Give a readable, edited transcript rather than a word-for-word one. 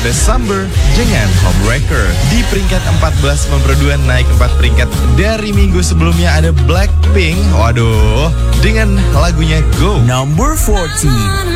ada Summer dengan Homewrecker. Di peringkat 14 memperoduan naik 4 peringkat dari minggu sebelumnya ada Blackpink. Waduh, dengan lagunya Go. Number 14.